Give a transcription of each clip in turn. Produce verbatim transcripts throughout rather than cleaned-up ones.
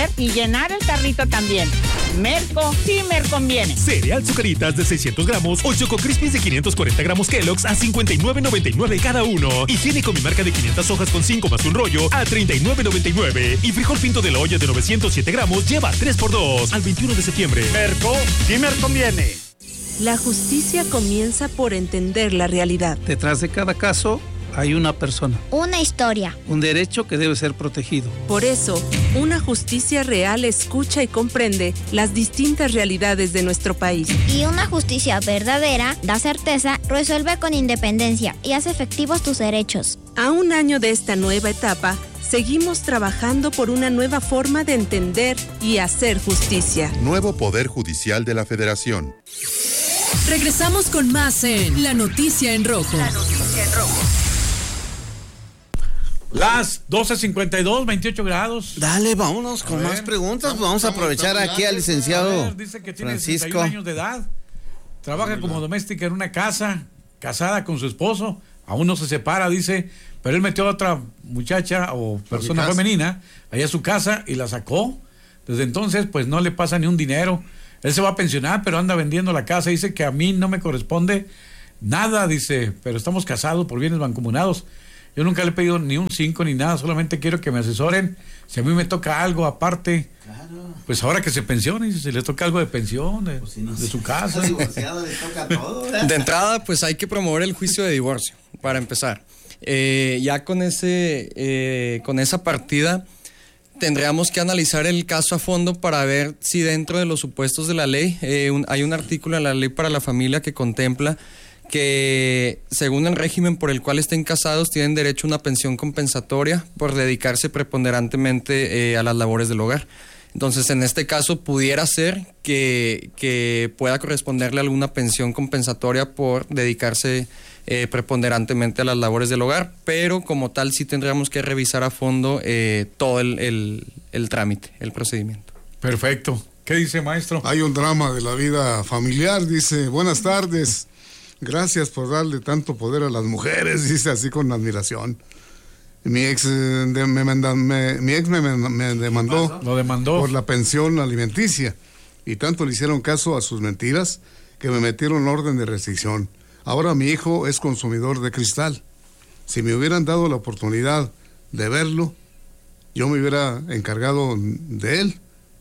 comer y llenar el carrito también. Merco, sí me conviene. Cereal Zucaritas de seiscientos gramos o Choco Crispies de quinientos cuarenta gramos Kellogg's a cincuenta y nueve noventa y nueve cada uno. Higiénico Mi Marca de quinientas hojas con cinco más un rollo a treinta y nueve noventa y nueve. Y frijol pinto de la olla de novecientos siete gramos lleva tres por dos al veintiuno de septiembre. Merco, sí me conviene. La justicia comienza por entender la realidad. Detrás de cada caso hay una persona. Una historia. Un derecho que debe ser protegido. Por eso, una justicia real escucha y comprende las distintas realidades de nuestro país. Y una justicia verdadera da certeza, resuelve con independencia y hace efectivos tus derechos. A un año de esta nueva etapa, seguimos trabajando por una nueva forma de entender y hacer justicia. Nuevo Poder Judicial de la Federación. Regresamos con más en La Noticia en Rojo. La Noticia en Rojo. Las doce cincuenta y dos, veintiocho grados. Dale, vámonos con más preguntas. Vamos, vamos a aprovechar aquí al licenciado ver, dice que tiene Francisco. sesenta y un años de edad. Trabaja como doméstica en una casa, casada con su esposo. Aún no se separa, dice. Pero él metió a otra muchacha o persona femenina allá a su casa y la sacó. Desde entonces, pues no le pasa ni un dinero. Él se va a pensionar, pero anda vendiendo la casa. Dice que a mí no me corresponde nada, dice, pero estamos casados por bienes mancomunados. Yo nunca le he pedido ni un cinco ni nada, solamente quiero que me asesoren. Si a mí me toca algo aparte, claro. Pues ahora que se pensione, si le toca algo de pensión, de, pues si no, de su casa. Le toca todo, de entrada, pues hay que promover el juicio de divorcio, para empezar. Eh, ya con ese, eh, con esa partida, tendríamos que analizar el caso a fondo para ver si dentro de los supuestos de la ley, eh, un, hay un artículo en la ley para la familia que contempla que según el régimen por el cual estén casados tienen derecho a una pensión compensatoria por dedicarse preponderantemente eh, a las labores del hogar. Entonces, en este caso pudiera ser que, que pueda corresponderle alguna pensión compensatoria por dedicarse eh, preponderantemente a las labores del hogar, pero como tal sí tendríamos que revisar a fondo eh, todo el, el, el trámite, el procedimiento. Perfecto. ¿Qué dice, maestro? Hay un drama de la vida familiar, dice, buenas tardes. Gracias por darle tanto poder a las mujeres, dice así con admiración. Mi ex, de, me, me, mi ex me, me demandó, Lo demandó por la pensión alimenticia y tanto le hicieron caso a sus mentiras que me metieron orden de restricción. Ahora mi hijo es consumidor de cristal. Si me hubieran dado la oportunidad de verlo, yo me hubiera encargado de él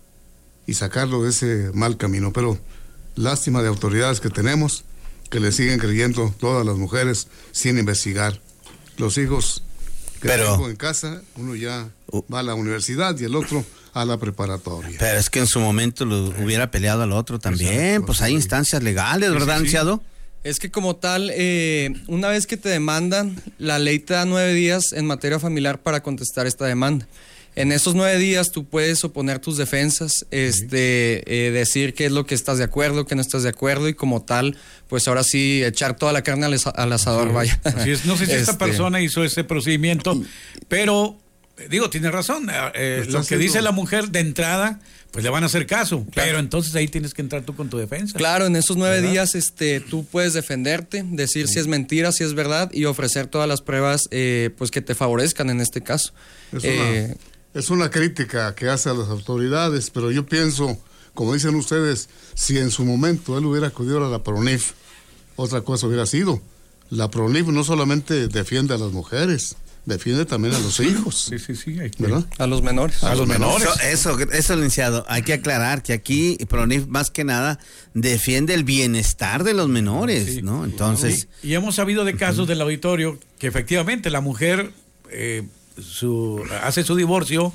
y sacarlo de ese mal camino. Pero lástima de autoridades que tenemos, que le siguen creyendo todas las mujeres sin investigar. Los hijos que pero, tengo en casa, uno ya uh, va a la universidad y el otro a la preparatoria. Pero es que en su momento lo hubiera peleado al otro también. Exacto, pues hay sí. instancias legales, ¿verdad, anunciado? Sí, sí. Es que como tal, eh, una vez que te demandan, la ley te da nueve días en materia familiar para contestar esta demanda. En esos nueve días tú puedes oponer tus defensas, este, eh, decir qué es lo que estás de acuerdo, qué no estás de acuerdo y como tal, pues ahora sí echar toda la carne al, al asador, sí, vaya. Así es. No sé si este... esta persona hizo ese procedimiento, pero digo, tiene razón. Eh, lo que haciendo... dice la mujer de entrada, pues le van a hacer caso, claro. Pero entonces ahí tienes que entrar tú con tu defensa. Claro, en esos nueve ¿verdad? días, este, tú puedes defenderte, decir sí. si es mentira, si es verdad y ofrecer todas las pruebas, eh, pues que te favorezcan en este caso. Es una... eh, Es una crítica que hace a las autoridades, pero yo pienso, como dicen ustedes, si en su momento él hubiera acudido a la PRONIF, otra cosa hubiera sido. La PRONIF no solamente defiende a las mujeres, defiende también a los hijos. Sí, sí, sí. Hay que... ¿verdad? A los menores. A, a los menores. Eso, eso, eso, licenciado, hay que aclarar que aquí PRONIF más que nada defiende el bienestar de los menores, sí, ¿no? Entonces... Y, y hemos sabido de casos del auditorio que efectivamente la mujer... Eh, Su, hace su divorcio,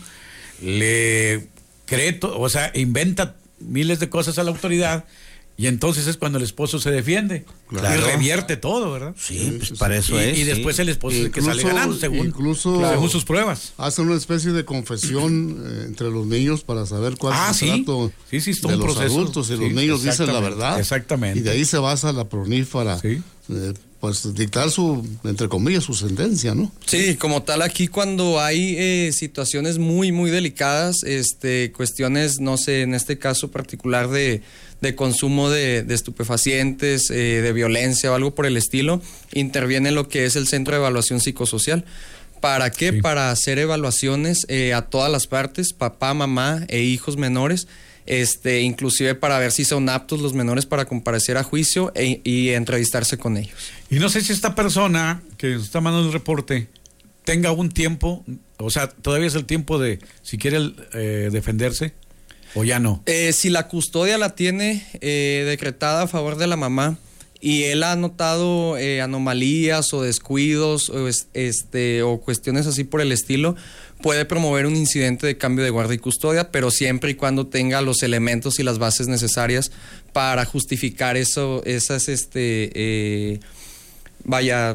le cree, to, o sea, inventa miles de cosas a la autoridad y entonces es cuando el esposo se defiende claro. y revierte todo, ¿verdad? Sí, pues para eso y, es. Y después sí. el esposo es el que sale ganando según, incluso según sus pruebas. Hacen una especie de confesión eh, entre los niños para saber cuál ah, es el sí. trato sí, sí, de un los proceso. adultos y sí, los niños dicen la verdad. Exactamente. Y de ahí se basa la PRONIF para... Sí. Eh, pues dictar su, entre comillas, su sentencia, ¿no? Sí, como tal aquí cuando hay eh, situaciones muy, muy delicadas, este, cuestiones, no sé, en este caso particular de, de consumo de, de estupefacientes, eh, de violencia o algo por el estilo, interviene lo que es el Centro de Evaluación Psicosocial. ¿Para qué? Sí. Para hacer evaluaciones eh, a todas las partes, papá, mamá e hijos menores, este, inclusive para ver si son aptos los menores para comparecer a juicio e, y entrevistarse con ellos. Y no sé si esta persona que está mandando el reporte tenga un tiempo, o sea, todavía es el tiempo de, si quiere eh, defenderse, o ya no. Eh, si la custodia la tiene eh, decretada a favor de la mamá, y él ha notado eh, anomalías o descuidos o, este, o cuestiones así por el estilo, puede promover un incidente de cambio de guardia y custodia, pero siempre y cuando tenga los elementos y las bases necesarias para justificar eso, esas, este, eh, vaya,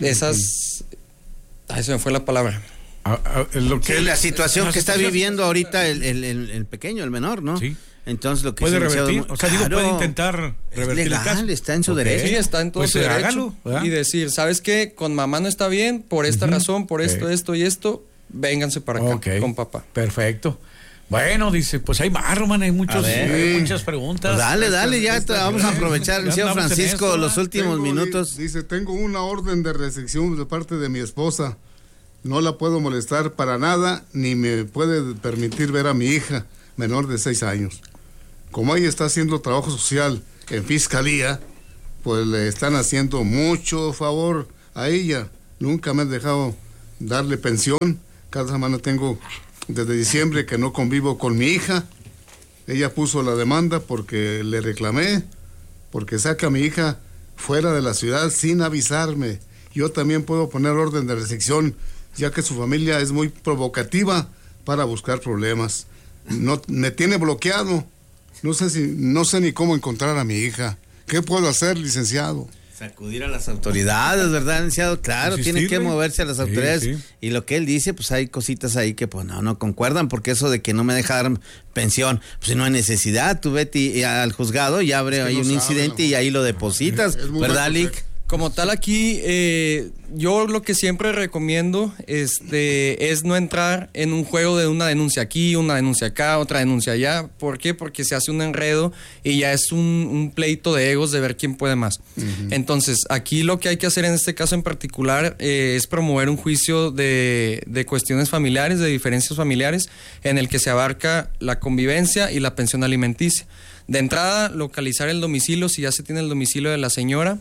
esas, ay, se me fue la palabra. A, a, lo que sí, la situación que está viviendo ahorita el, el, el, el pequeño, el menor, ¿no? Sí. Entonces lo que puede revertir, revertir, o sea, claro, digo, puede intentar revertir legal, el caso. Está en su okay. derecho. Sí, está en todo pues su derecho. Hágalo, y decir, ¿sabes qué? Con mamá no está bien, por esta uh-huh. razón, por esto, okay. esto y esto, vénganse para acá okay. con papá. Perfecto. Bueno, dice, pues hay más, Román, hay, muchos, hay muchas preguntas. Pues dale, dale, ya esta, vamos a aprovechar, señor Francisco, esto, los últimos tengo, minutos. Dice, tengo una orden de restricción de parte de mi esposa. No la puedo molestar para nada, ni me puede permitir ver a mi hija, menor de seis años. Como ella está haciendo trabajo social en fiscalía, pues le están haciendo mucho favor a ella. Nunca me han dejado darle pensión. Cada semana tengo, desde diciembre, que no convivo con mi hija. Ella puso la demanda porque le reclamé, porque saca a mi hija fuera de la ciudad sin avisarme. Yo también puedo poner orden de restricción, ya que su familia es muy provocativa para buscar problemas. No, me tiene bloqueado. No sé si, no sé ni cómo encontrar a mi hija. ¿Qué puedo hacer, licenciado? Sacudir a las autoridades, ¿verdad, licenciado? Claro, tiene que moverse a las autoridades. Sí, sí. Y lo que él dice, pues hay cositas ahí que pues no, no concuerdan, porque eso de que no me deja dar pensión, pues si no hay necesidad, tú vete al juzgado y abre es que ahí no un sabe, incidente no. y ahí lo depositas, es, es ¿verdad, Lick? Como tal aquí, eh, yo lo que siempre recomiendo este, es no entrar en un juego de una denuncia aquí, una denuncia acá, otra denuncia allá. ¿Por qué? Porque se hace un enredo y ya es un, un pleito de egos de ver quién puede más. Uh-huh. Entonces, aquí lo que hay que hacer en este caso en particular eh, es promover un juicio de, de cuestiones familiares, de diferencias familiares, en el que se abarca la convivencia y la pensión alimenticia. De entrada, localizar el domicilio, si ya se tiene el domicilio de la señora,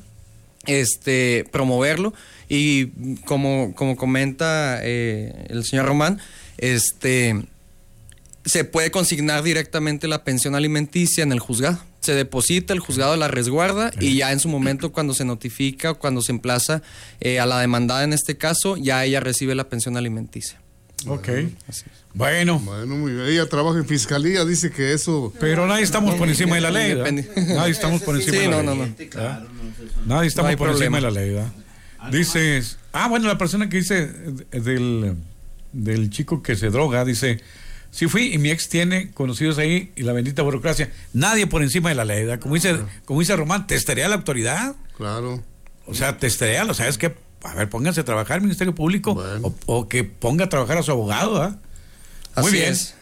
este promoverlo y como, como comenta eh, el señor Román, este se puede consignar directamente la pensión alimenticia en el juzgado. Se deposita, el juzgado la resguarda y ya en su momento cuando se notifica o cuando se emplaza eh, a la demandada en este caso, ya ella recibe la pensión alimenticia. Ok. Bueno. Bueno, muy bien. Ella trabaja en fiscalía, dice que eso... Pero nadie estamos por encima de la ley, ¿verdad? Nadie estamos por encima sí, de la no, ley. No, no, claro. Nadie estamos no por problema. encima de la ley, ¿verdad? Dices... Ah, bueno, la persona que dice del, del chico que se droga, dice... Sí fui y mi ex tiene conocidos ahí y la bendita burocracia. Nadie por encima de la ley, ¿verdad? Como dice, como dice Román, ¿testerea la autoridad? Claro. O sea, testerea, o sea, es que... A ver, pónganse a trabajar el Ministerio Público bueno. o, o que ponga a trabajar a su abogado, ¿eh? Muy Así bien. Es.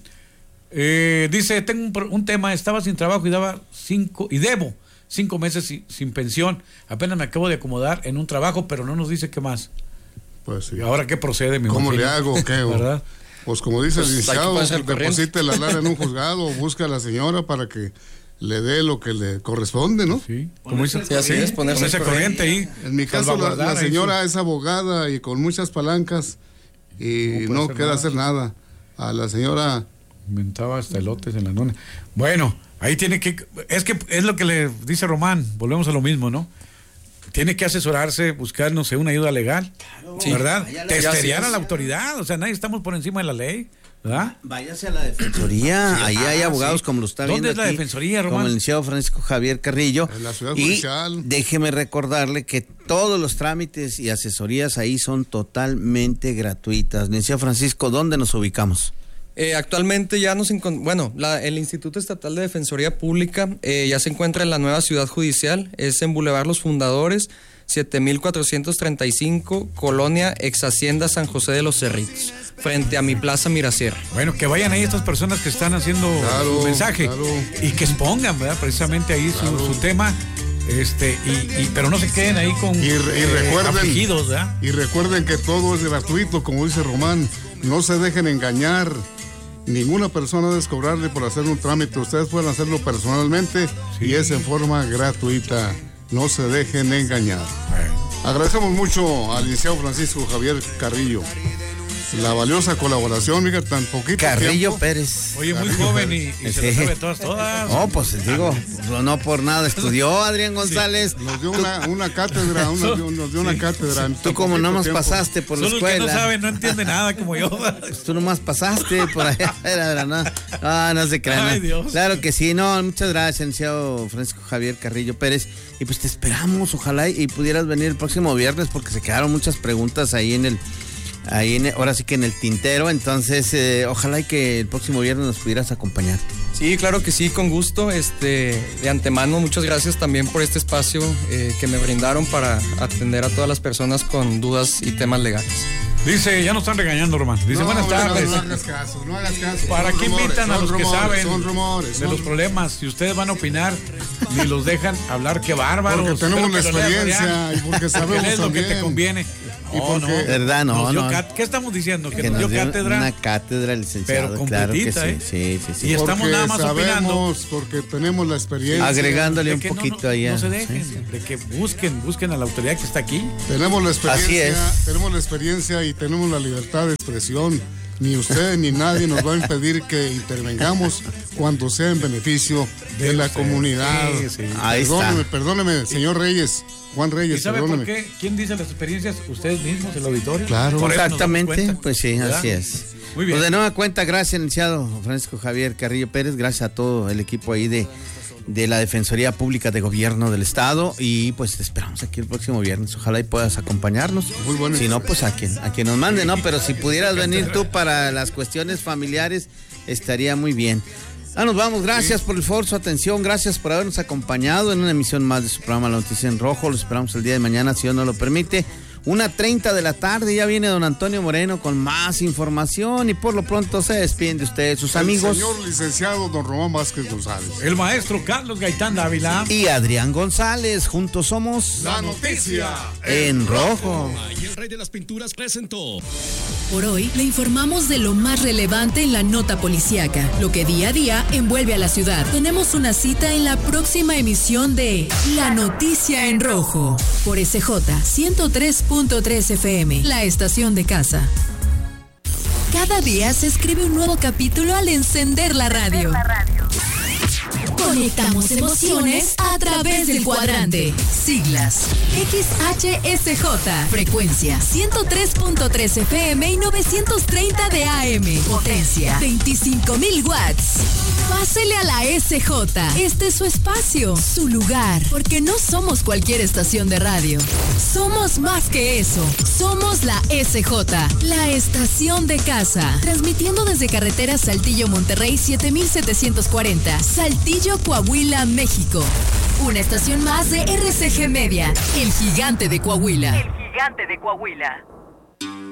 Eh, dice, tengo un, un tema, estaba sin trabajo y daba cinco, y debo cinco meses sin, sin pensión. Apenas me acabo de acomodar en un trabajo, pero no nos dice qué más. Pues sí. ¿Y ahora qué procede, mi ¿Cómo imagino? le hago o qué? ¿Verdad? Pues como dice pues el licenciado, deposite la lana en un juzgado, busca a la señora para que le dé lo que le corresponde, ¿no? Sí, como dice, sí, así es, ponerse esa corriente ahí. En mi caso, la, la señora ahí, es abogada y con muchas palancas y no, no queda nada. hacer nada. A la señora... Inventaba hasta elotes en la nona. Bueno, ahí tiene que... Es que es lo que le dice Román, volvemos a lo mismo, ¿no? Tiene que asesorarse, buscar, no sé, una ayuda legal, claro, ¿verdad? Sí, testear a la autoridad, o sea, nadie estamos por encima de la ley. ¿verdad? Váyase a la defensoría, sí, ahí ah, hay abogados sí. como lo está viendo ¿Dónde es la aquí, defensoría, Román? como el licenciado Francisco Javier Carrillo. En la ciudad y judicial. Déjeme recordarle que todos los trámites y asesorías ahí son totalmente gratuitas. Licenciado Francisco, ¿dónde nos ubicamos? Eh, actualmente ya nos encontramos, bueno, la, el Instituto Estatal de Defensoría Pública eh, ya se encuentra en la nueva ciudad judicial, es en Boulevard Los Fundadores, siete mil cuatrocientos treinta y cinco, Colonia Ex Hacienda San José de los Cerritos, frente a mi Plaza Mirasierra. Bueno, que vayan ahí estas personas que están haciendo claro, su mensaje claro. y que expongan, ¿verdad? Precisamente ahí claro. su, su tema Este, y, y, pero no se queden ahí con y, y recuerden, eh, afligidos, ¿verdad? Y recuerden que todo es gratuito, como dice Román. No se dejen engañar. Ninguna persona debe cobrarle por hacer un trámite. Ustedes pueden hacerlo personalmente, sí, y es en forma gratuita. No se dejen engañar. Bueno. Agradecemos mucho al licenciado Francisco Javier Carrillo la valiosa colaboración, mira, tan poquito Carrillo tiempo. Pérez. Oye, muy joven y, y sí, se lo sabe todas, todas. No, pues digo, no por nada estudió Adrián González. Sí, nos dio una, una cátedra, una, nos dio, nos dio sí, una cátedra. Sí. Tú como nomás tiempo. pasaste por la Solo escuela. El que no sabe, no entiende nada como yo. Tú nomás pasaste por allá. Era, era, no, no, no se crean. Ay, Dios. Claro que sí, no, muchas gracias, licenciado Francisco Javier Carrillo Pérez. Y pues te esperamos, ojalá y, y pudieras venir el próximo viernes, porque se quedaron muchas preguntas ahí en el... Ahí en, ahora sí que en el tintero, entonces eh, ojalá y que el próximo viernes nos pudieras acompañar. Sí, claro que sí, con gusto. Este, de antemano, muchas gracias también por este espacio eh, que me brindaron para atender a todas las personas con dudas y temas legales. Dice, ya nos están regañando, Román. Dice, no, buenas tardes. No, no hagas caso, no hagas caso. ¿Para son qué rumores, invitan a los rumores, que saben son rumores, de son... los problemas? Si ustedes van a opinar, ni los dejan hablar, qué bárbaros. Porque tenemos la experiencia y porque sabemos es lo también. que te conviene. Y no, porque, no. ¿Verdad? No, no. ¿Qué estamos diciendo? Que, que nos dio, dio cátedra. Una cátedra, licenciado. Pero claro que sí. ¿eh? Sí, sí, sí. Y estamos porque nada más sabemos, opinando. Porque tenemos la experiencia. Agregándole un que poquito no, no, allá. No se dejen, sí, sí. de que busquen, busquen a la autoridad que está aquí. Tenemos la experiencia. Así es. Tenemos la experiencia y tenemos la libertad de expresión. Ni usted ni nadie nos va a impedir que intervengamos cuando sea en beneficio de, de la usted. comunidad. Sí, sí. Ahí perdóneme, está. perdóneme, señor Reyes. Juan Reyes, ¿Y sabe perdóneme. por qué? ¿Quién dice las experiencias? ¿Ustedes mismos, el auditorio? Claro. Por Exactamente, pues sí, ¿verdad? Así es. Muy bien. Pues de nueva cuenta, gracias, licenciado Francisco Javier Carrillo Pérez, gracias a todo el equipo ahí de, de la Defensoría Pública de Gobierno del Estado, y pues te esperamos aquí el próximo viernes, ojalá y puedas acompañarnos. Muy bueno. Si no, pues a quien, a quien nos mande, ¿no? Pero si pudieras venir tú para las cuestiones familiares, estaría muy bien. Ah, nos vamos, gracias sí. por el favor, su atención, gracias por habernos acompañado en una emisión más de su programa La Noticia en Rojo. Lo esperamos el día de mañana, si Dios nos lo permite. Una treinta de la tarde, ya viene don Antonio Moreno con más información, y por lo pronto se despiden de ustedes, sus el amigos. Señor licenciado don Román Vázquez González. El maestro Carlos Gaitán Dávila. Y Adrián González, juntos somos La Noticia en Rojo. Y el Rey de las Pinturas presentó. Por hoy le informamos de lo más relevante en la nota policíaca, lo que día a día envuelve a la ciudad. Tenemos una cita en la próxima emisión de La Noticia en Rojo, por S J ciento tres punto tres F M, la estación de casa. Cada día se escribe un nuevo capítulo al encender la radio. Conectamos emociones a través del cuadrante. Siglas X H S J. Frecuencia ciento tres punto tres F M y novecientos treinta de A M. Potencia veinticinco mil watts. Pásele a la S J. Este es su espacio, su lugar. Porque no somos cualquier estación de radio. Somos más que eso. Somos la S J, la estación de casa. Transmitiendo desde carretera Saltillo Monterrey siete mil setecientos cuarenta. Saltillo Coahuila, México. Una estación más de R C G Media, el gigante de Coahuila. El gigante de Coahuila.